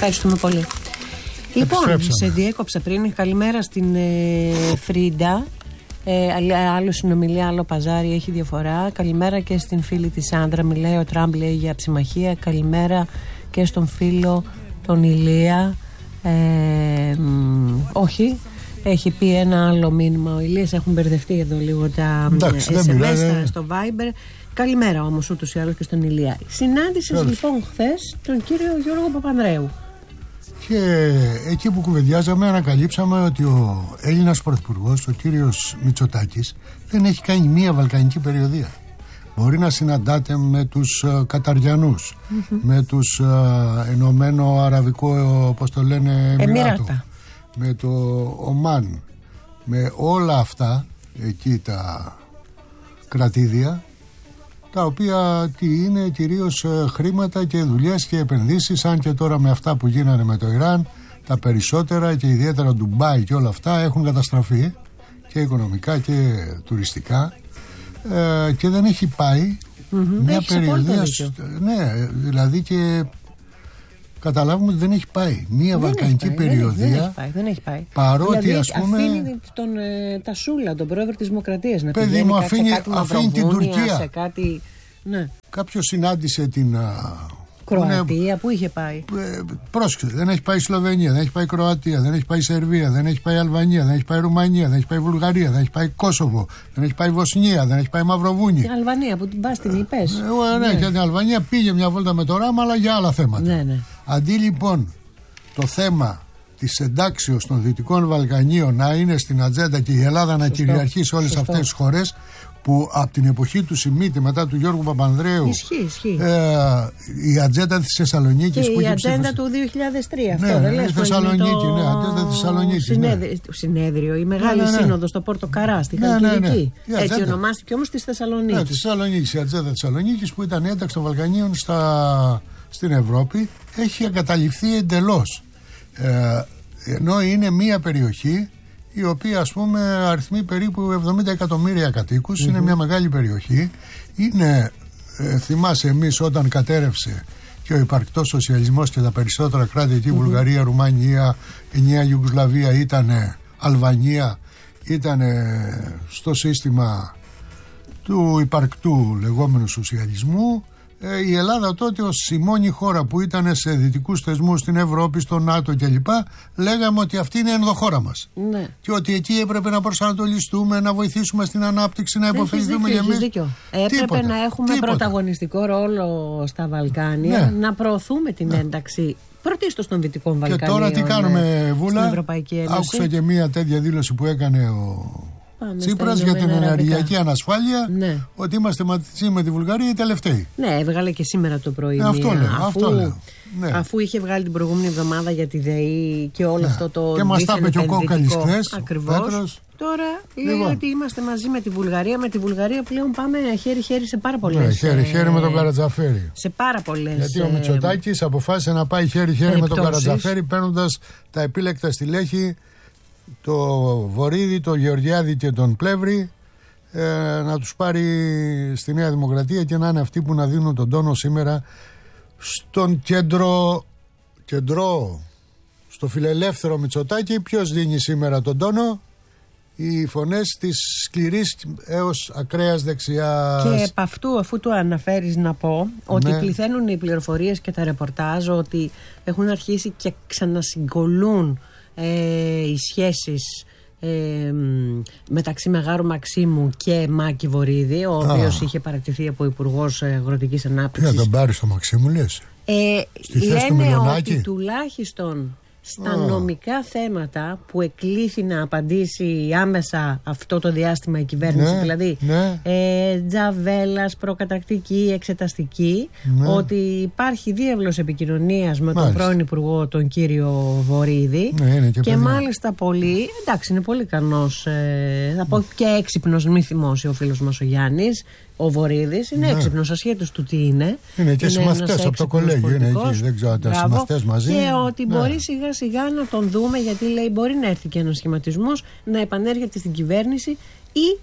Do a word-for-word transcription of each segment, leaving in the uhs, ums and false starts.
Ευχαριστούμε πολύ. Λοιπόν, σε διέκοψα πριν. Καλημέρα στην ε, Φρίντα. Ε, άλλο συνομιλία, άλλο παζάρι, έχει διαφορά. Καλημέρα και στην φίλη της Άντρα. Μιλάει ο Τραμπ, λέει για ψημαχία. Καλημέρα και στον φίλο τον Ηλία. Ε, μ, όχι, έχει πει ένα άλλο μήνυμα ο Ηλίας. Έχουν μπερδευτεί εδώ λίγο τα Εντάξει, ες εμ ες στο Viber. Καλημέρα όμως ούτως ή άλλως και στον Ηλία. Συνάντησες λοιπόν χθες τον κύριο Γιώργο Παπανδρέου. Και εκεί που κουβεντιάζαμε ανακαλύψαμε ότι ο Έλληνας Πρωθυπουργός, ο κύριος Μητσοτάκης, δεν έχει κάνει μία βαλκανική περιοδεία. Μπορεί να συναντάται με τους uh, Καταριανούς, mm-hmm. με τους uh, Ενωμένο Αραβικό, όπως το λένε, Εμμυράτο, με το Ομάν, με όλα αυτά εκεί τα κρατήδια, τα οποία τι είναι κυρίως χρήματα και δουλειές και επενδύσεις, αν και τώρα με αυτά που γίνανε με το Ιράν, τα περισσότερα και ιδιαίτερα Ντουμπάι και όλα αυτά έχουν καταστραφεί και οικονομικά και τουριστικά, ε, και δεν έχει πάει mm-hmm. μια έχει περιοδία, ναι, δηλαδή, και καταλάβουμε ότι δεν έχει πάει μια δεν βαλκανική πάει, περιοδία. Δεν έχει πάει, δεν έχει πάει. Παρότι, δηλαδή, ας πούμε, αφήνει τον ε, Τασούλα, τον πρόεδρο της Δημοκρατίας, να παιδί πηγαίνει μου, αφήνει, σε κάτι αφήνει την Τουρκία. Σε κάτι, ναι. Κάποιος συνάντησε την Κροατία, είναι, που είχε πάει. Ε, πρόσεξε, δεν έχει πάει Σλοβενία, δεν έχει πάει Κροατία, δεν έχει πάει Σερβία, δεν έχει πάει Αλβανία, δεν έχει πάει Ρουμανία, δεν έχει πάει Βουλγαρία, δεν έχει πάει Κόσοβο, δεν έχει πάει Βοσνία, δεν έχει πάει Μαυροβούνι. Την Αλβανία που την πας την είπες. Ε, ναι, ναι, και την Αλβανία πήγε μια βόλτα με το ράμα, αλλά για άλλα θέματα. Ναι, ναι. Αντί λοιπόν το θέμα της εντάξεως των Δυτικών Βαλκανίων να είναι στην ατζέντα και η Ελλάδα να Σωστό. κυριαρχεί σε όλες Σωστό. αυτές τις χώρες, που από την εποχή του Σιμίτη, μετά του Γιώργου Παπανδρέου, ισχύει, ισχύει. Ε, η ατζέντα της Θεσσαλονίκης και που η είχε ατζέντα ψηφίσει. του δύο χιλιάδες τρία, ναι, αυτό δεν ναι, λες, η Θεσσαλονίκη, το... ναι, ατζέντα της Θεσσαλονίκης, συνέδριο, ναι. συνέδριο, η Μεγάλη ναι, ναι, ναι. Σύνοδος στο Πόρτο Καρά, στη ναι, Χαλκιδική. Ναι, ναι. Έτσι ονομάστηκε όμως της Θεσσαλονίκης. Ναι, της Θεσσαλονίκης, η ατζέντα της Θεσσαλονίκης, που ήταν ένταξη των Βαλκανίων στα... στην Ευρώπη, έχει εγκαταλειφθεί εντελώς. Ε, ενώ είναι μία περιοχή η οποία, ας πούμε, αριθμεί περίπου εβδομήντα εκατομμύρια κατοίκους, mm-hmm. είναι μια μεγάλη περιοχή. Είναι, ε, θυμάσαι εμείς όταν κατέρευσε και ο υπαρκτός σοσιαλισμός και τα περισσότερα κράτη εκεί, mm-hmm. Βουλγαρία, Ρουμανία, ενιαία Ιουγκοσλαβία, ήτανε Αλβανία, ήτανε στο σύστημα του υπαρκτού λεγόμενου σοσιαλισμού. Ε, η Ελλάδα τότε ως η μόνη χώρα που ήταν σε δυτικούς θεσμούς στην Ευρώπη, στο ΝΑΤΟ κλπ, λέγαμε ότι αυτή είναι η ενδοχώρα μας. Ναι. Και ότι εκεί έπρεπε να προσανατολιστούμε, να βοηθήσουμε στην ανάπτυξη, να υποφεληθούμε για εμείς. Έπρεπε τίποτα, να έχουμε τίποτα. πρωταγωνιστικό ρόλο στα Βαλκάνια, ναι. να προωθούμε την ναι. ένταξη πρωτίστως των Δυτικών Βαλκανίων. Και τώρα τι κάνουμε, Βούλα? Άκουσα και μία τέτοια δήλωση που έκανε ο Τσίπρας για την ενεργειακή ανασφάλεια, ναι. ότι είμαστε μαζί με τη Βουλγαρία οι τελευταίοι. Ναι, έβγαλε και σήμερα το πρωί. Ναι, αυτό λέω, αφού, αυτό λέω. Ναι. Αφού είχε βγάλει την προηγούμενη εβδομάδα για τη ΔΕΗ και όλο ναι. αυτό το. Και μας τα είπε και ο Κόκαλης χθες. Ακριβώς. Τώρα λέει λοιπόν. ότι είμαστε μαζί με τη Βουλγαρία. Με τη Βουλγαρία πλέον πάμε χέρι-χέρι σε πάρα πολλές. Ναι, χέρι-χέρι ε... με τον Καρατζαφέρη. Σε πάρα πολλές. Γιατί ο Μητσοτάκης αποφάσισε να πάει χέρι-χέρι με τον Καρατζαφέρη, παίρνοντας τα επίλεκτα στη Λέχη, το Βορίδη, το Γεωργιάδη και τον Πλεύρη, ε, να τους πάρει στη Νέα Δημοκρατία και να είναι αυτοί που να δίνουν τον τόνο σήμερα στον κέντρο, κεντρό, στο φιλελεύθερο Μητσοτάκη. Ποιος δίνει σήμερα τον τόνο? Οι φωνές της σκληρής έως ακραίας δεξιάς. Και επ' αυτού, αφού το αναφέρεις, να πω ότι ναι. πληθαίνουν οι πληροφορίες και τα ρεπορτάζ ότι έχουν αρχίσει και ξανασυγκολούν ε, οι σχέσεις ε, μεταξύ Μεγάρου Μαξίμου και Μάκη Βορίδη, ο οποίος είχε παρατηθεί από Υπουργός Αγροτικής Ανάπτυξης. Τι να τον πάρει στο Μαξίμου, λες? Ε, Στη θέση του Μιλονάκη. Ότι τουλάχιστον στα oh. νομικά θέματα που εκλήθη να απαντήσει άμεσα αυτό το διάστημα η κυβέρνηση, ναι, δηλαδή ναι. ε, τζαβέλας, προκατακτική, εξεταστική, ναι. ότι υπάρχει διάβλος επικοινωνίας με Μάλιστα. τον πρώην Υπουργό, τον κύριο Βορίδη, ναι, και, και μάλιστα πολύ, εντάξει, είναι πολύ ικανός, ε, θα πω και έξυπνος, μη θυμώσει ο φίλος μας ο Γιάννης, ο Βορίδης, είναι ναι. έξυπνος ασχέτως του τι είναι. Είναι και συμμαθητές από το κολέγιο, είναι εκεί, δεν ξέρω αν τα συμμαθητές μαζί. Και ότι ναι. μπορεί σιγά σιγά να τον δούμε, γιατί λέει μπορεί να έρθει και ένας σχηματισμός, να επανέρχεται στην κυβέρνηση ή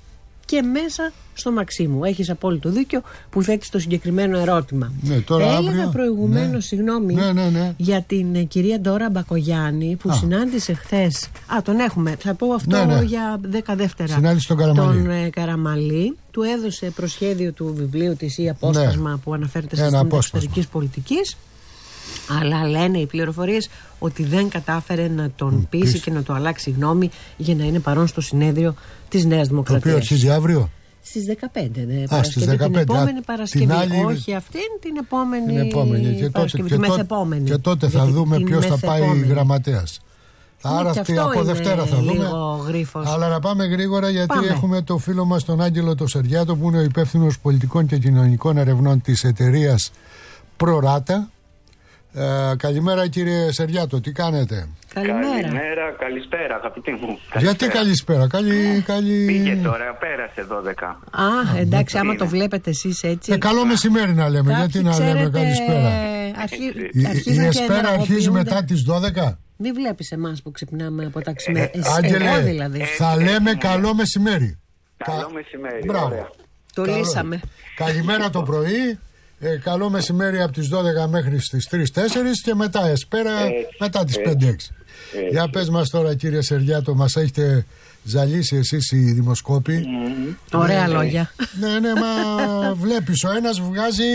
και μέσα στο Μαξίμου. Έχεις απόλυτο δίκιο που θέτεις το συγκεκριμένο ερώτημα. Ναι, τώρα Έλεγα αύριο, προηγουμένως, ναι, συγγνώμη, ναι, ναι, ναι. για την κυρία Ντόρα Μπακογιάννη που Α. συνάντησε χθες. Α, τον έχουμε. Θα πω αυτό, ναι, ναι, για δέκα δεύτερα. Συνάντησε τον Καραμαλή. Τον ε, Καραμαλή. Του έδωσε προσχέδιο του βιβλίου της ή απόσπασμα, ναι, που αναφέρεται στις εξωτερικής πολιτικής. Αλλά λένε οι πληροφορίες ότι δεν κατάφερε να τον πείσει, πείσει και να το αλλάξει γνώμη για να είναι παρόν στο συνέδριο της Νέας Δημοκρατίας. Το οποίο αρχίζει αύριο. Στις δεκαπέντε. Ναι, Α, Παρασκευή, στις δεκαπέντε. Την επόμενη Παρασκευή. Την άλλη... Όχι αυτήν, την επόμενη, την επόμενη. Και Παρασκευή. τότε, Τη μεθεπόμενη. Και τότε θα Γιατί δούμε ποιος θα πάει γραμματέας. Άρα αυτή από Δευτέρα θα δούμε. Αλλά να πάμε γρήγορα, γιατί πάμε. Έχουμε το φίλο μας τον Άγγελο το Σεριάτο, που είναι ο υπεύθυνος πολιτικών και κοινωνικών ερευνών της εταιρείας Προράτα. Ε, καλημέρα κύριε Σεριάτο, τι κάνετε? Καλημέρα. Καλημέρα, καλησπέρα αγαπητοί μου. Καλησπέρα. Γιατί καλησπέρα? Καλή, καλή... Πήγε τώρα, πέρασε δώδεκα. Α, εντάξει, άμα το βλέπετε εσείς έτσι. Ε, καλό μεσημέρι να λέμε. Κάποιοι, γιατί να ξέρετε, λέμε καλησπέρα? Αρχι... Η, η εσπέρα αρχίζει μετά τις δώδεκα. Μην βλέπεις εμάς που ξυπνάμε από τα ξημέρια. Ε, Άγγελε, δηλαδή. θα ε, λέμε ε, καλό μεσημέρι. Καλό μεσημέρι. Μπράβο. Το καλό. Λύσαμε. Καλημέρα το πρωί. Ε, καλό μεσημέρι από τις δώδεκα μέχρι τις τρεις τέσσερα και μετά εσπέρα ε, μετά τις πέντε έξι. Ε, Για πες μας τώρα κύριε Σεριάτο, μας έχετε ζαλίσει εσείς οι δημοσκόποι. Mm-hmm. Ωραία ε, λόγια. Ναι, ναι, μα βλέπεις ο ένας βγάζει